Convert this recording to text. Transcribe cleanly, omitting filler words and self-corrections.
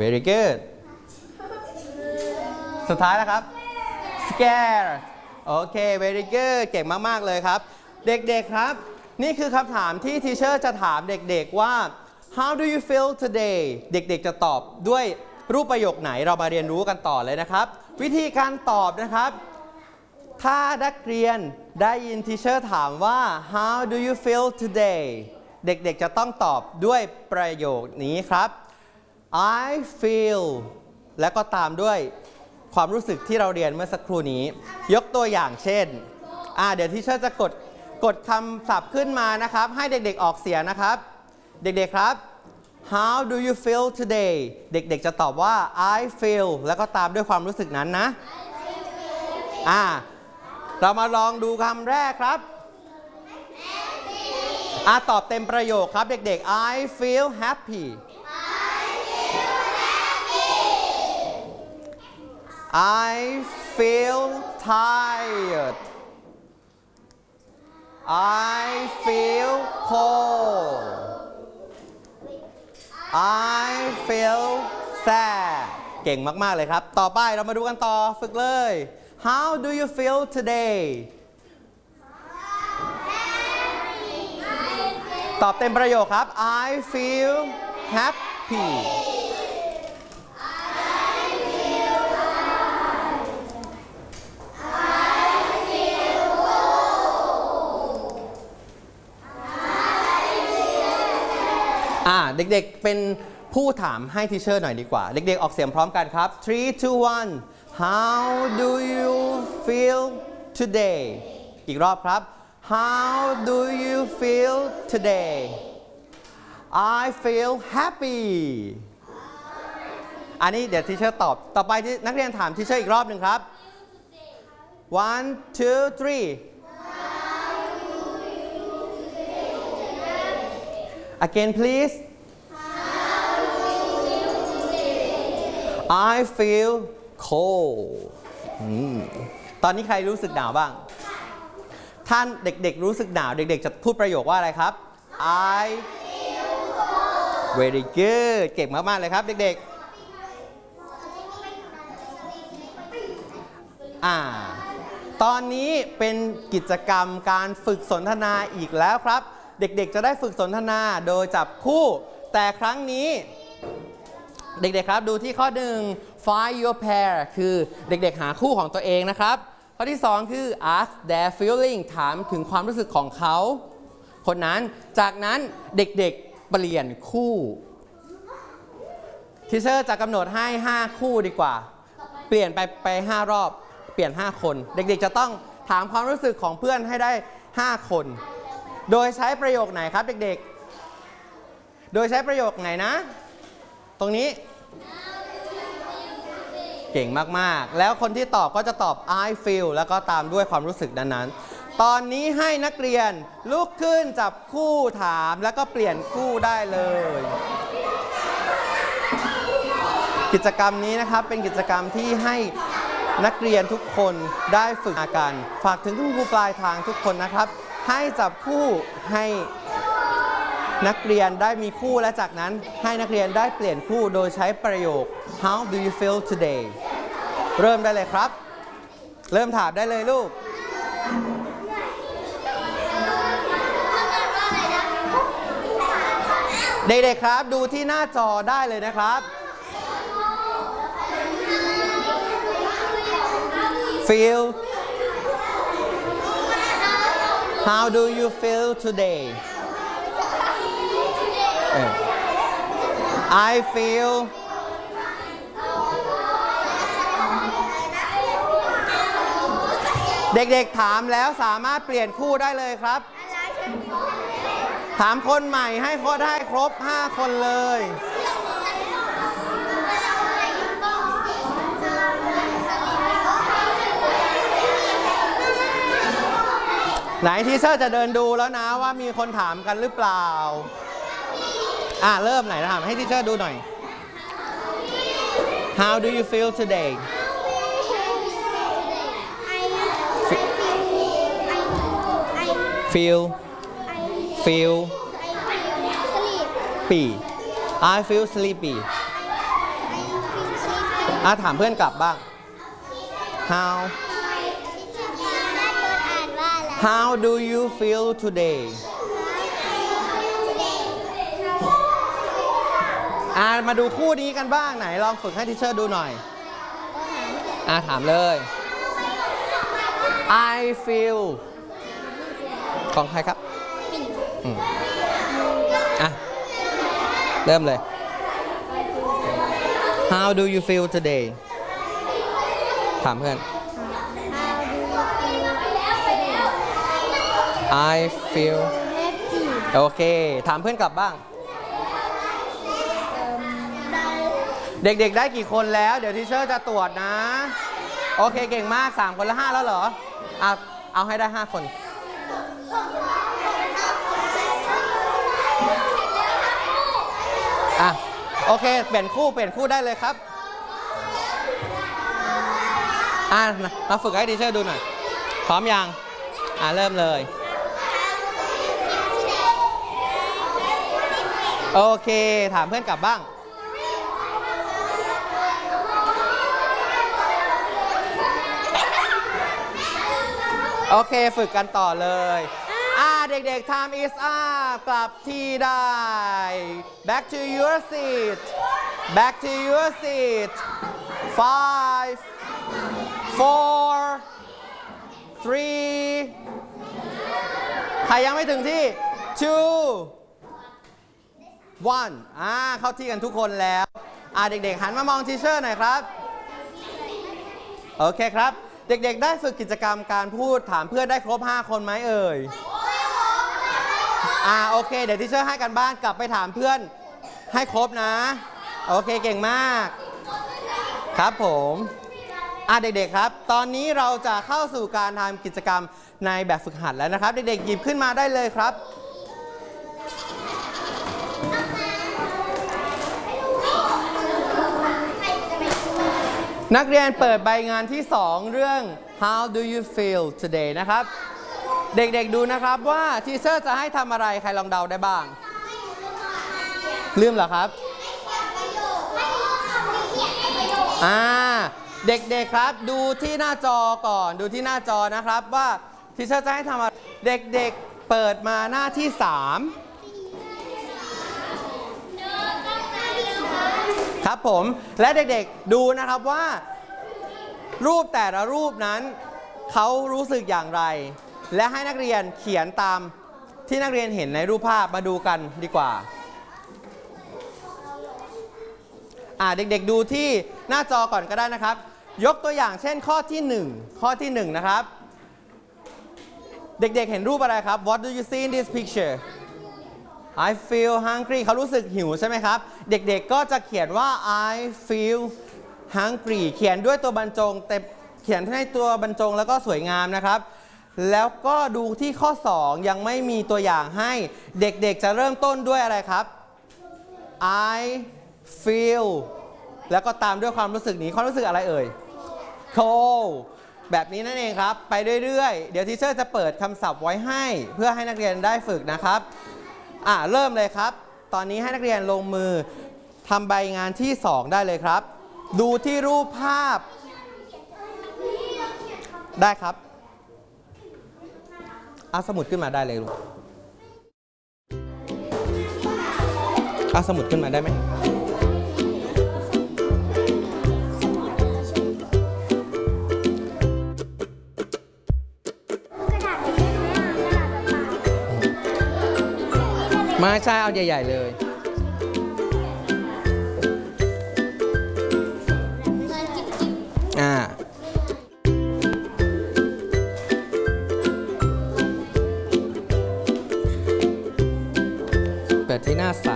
very good สุดท้ายแล้วครับ scared โอเค very good เก่งมากๆเลยครับเด็กๆครับนี่คือคำถามที่ทีเชอร์จะถามเด็กๆว่า how do you feel today เด็กๆจะตอบด้วยรูปประโยคไหนเรามาเรียนรู้กันต่อเลยนะครับวิธีการตอบนะครับถ้านักเรียนได้ยินทีเชอร์ถามว่า how do you feel today เด็กๆจะต้องตอบด้วยประโยคนี้ครับ I feel แล้วก็ตามด้วยความรู้สึกที่เราเรียนเมื่อสักครู่นี้ยกตัวอย่างเช่นเดี๋ยวทีเชอร์จะกดคำศัพท์ขึ้นมานะครับให้เด็กๆออกเสียงนะครับเด็กๆครับ How do you feel today เด็กๆจะตอบว่า I feel แล้วก็ตามด้วยความรู้สึกนั้นนะเรามาลองดูคำแรกครับตอบเต็มประโยคครับเด็กๆ I feel happy I feel tired I feel cold I feel sad เก่งมากๆเลยครับต่อไปเรามาดูกันต่อฝึกเลย How do you feel today ตอบเต็มประโยคครับ I feel happyเด็กๆเป็นผู้ถามให้ทีเชอร์หน่อยดีกว่าเด็กๆออกเสียงพร้อมกันครับ 3 2 1 How do you feel today อีกรอบครับ How do you feel today I feel happy อันนี้เดี๋ยวทีเชอร์ตอบต่อไปนักเรียนถามทีเชอร์อีกรอบหนึ่งครับ 1 2 3 Again please I feel cold ตอนนี้ใครรู้สึกหนาวบ้างท่านเด็กๆรู้สึกหนาวเด็กๆจะพูดประโยคว่าอะไรครับ I very good เก่งมากๆเลยครับเด็กๆตอนนี้เป็นกิจกรรมการฝึกสนทนาอีกแล้วครับเด็กๆจะได้ฝึกสนทนาโดยจับคู่แต่ครั้งนี้เด็กๆครับดูที่ข้อหนึ่ง find your pair คือเด็กๆหาคู่ของตัวเองนะครับข้อที่2คือ ask their feeling ถามถึงความรู้สึกของเขาคนนั้นจากนั้นเด็กๆเปลี่ยนคู่ทีเชอร์จะกำหนดให้5คู่ดีกว่าเปลี่ยนไป5รอบเปลี่ยน5คนเด็กๆจะต้องถามความรู้สึกของเพื่อนให้ได้5คนโดยใช้ประโยคไหนครับเด็กๆโดยใช้ประโยคไหนนะตรงนี้เก่งมากๆแล้วคนที่ตอบก็จะตอบ I feel แล้วก็ตามด้วยความรู้สึกนั้นๆตอนนี้ให้นักเรียนลุกขึ้นจับคู่ถามแล้วก็เปลี่ยนคู่ได้เลยกิจกรรมนี้นะครับเป็นกิจกรรมที่ให้นักเรียนทุกคนได้ฝึกกันฝากถึงคุณครูปลายทางทุกคนนะครับให้จับคู่ให้นักเรียนได้มีคู่และจากนั้นให้นักเรียนได้เปลี่ยนคู่โดยใช้ประโยค How do you feel today เริ่มได้เลยครับเริ่มถามได้เลยลูกเด็กๆครับดูที่หน้าจอได้เลยนะครับ Feel How do you feel today I feelเด็กๆถามแล้วสามารถเปลี่ยนคู่ได้เลยครับถามคนใหม่ให้เขาได้ครบ5คนเลยไหนทีเชอร์จะเดินดูแล้วนะว่ามีคนถามกันหรือเปล่าเริ่มไหนถามให้ทีเชอร์ดูหน่อย How do you feel today feel sleepy I feel sleepy ถามเพื่อนกลับบ้าง How do you feel today มาดูคู่นี้กันบ้างไหนลองฝึกให้ทีเชอร์ดูหน่อยถามเลย I feel ของใครครับเริ่มเลย How do you feel today ถามเพื่อน I feel โอเคถามเพื่อนกลับบ้างเด็กๆได้กี่คนแล้วเดี๋ยวทีเชอร์จะตรวจนะโอเคเก่งมาก3คนละ5แล้วเหรอเอาให้ได้5คนโอเคเปลี่ยนคู่ได้เลยครับมาฝึกให้ทีเชอร์ดูหน่อยพร้อมยังเริ่มเลยโอเคถามเพื่อนกลับบ้างโอเคฝึกกันต่อเลยเด็กๆ time is up กลับที่ได้ back to your seat 5 4 3 ใครยังไม่ถึงที่ 2 1เข้าที่กันทุกคนแล้วเด็กๆหันมามองทีเชอร์หน่อยครับโอเคครับเด็กๆได้ฝึกกิจกรรมการพูดถามเพื่อนได้ครบ5คนไหมเอ่ยโอเคเดี๋ยวทีเชอร์ให้กันบ้านกลับไปถามเพื่อนให้ครบนะโอเคเก่งมากครับผมเด็กๆครับตอนนี้เราจะเข้าสู่การทำกิจกรรมในแบบฝึกหัดแล้วนะครับเด็กๆหยิบขึ้นมาได้เลยครับนักเรียนเปิดใบงานที่ 2 เรื่อง How do you feel today นะครับเด็กๆดูนะครับว่าทีเชอร์จะให้ทำอะไรใครลองเดาได้บ้างลืมเหรอครับเด็กๆครับดูที่หน้าจอก่อนดูที่หน้าจอนะครับว่าทีเชอร์จะให้ทำอะไรเด็กๆเปิดมาหน้าที่ 3ครับผมและเด็กๆดูนะครับว่ารูปแต่ละรูปนั้นเขารู้สึกอย่างไรและให้นักเรียนเขียนตามที่นักเรียนเห็นในรูปภาพมาดูกันดีกว่าเด็กๆดูที่หน้าจอก่อนก็ได้นะครับยกตัวอย่างเช่นข้อที่1นะครับเด็กๆเห็นรูปอะไรครับ What do you see in this picture I feel hungry เขารู้สึกหิวใช่ไหมครับเด็กๆก็จะเขียนว่า I feel hungry เขียนด้วยตัวบรรจงแต่เขียนให้ตัวบรรจงแล้วก็สวยงามนะครับแล้วก็ดูที่ข้อ2ยังไม่มีตัวอย่างให้เด็กๆจะเริ่มต้นด้วยอะไรครับ I feel แล้วก็ตามด้วยความรู้สึกนี้ความรู้สึกอะไรเอ่ย cold แบบนี้นั่นเองครับไปเรื่อยๆเดี๋ยวทีเชอร์จะเปิดคำศัพท์ไว้ให้เพื่อให้นักเรียนได้ฝึกนะครับเริ่มเลยครับตอนนี้ให้นักเรียนลงมือทำใบงานที่ 2ได้เลยครับดูที่รูปภาพได้ครับเอาสมุดขึ้นมาได้เลยลูกเอาสมุดขึ้นมาได้ไหมไม่ใช่เอาใหญ่ๆเลยเปิดที่หน้า3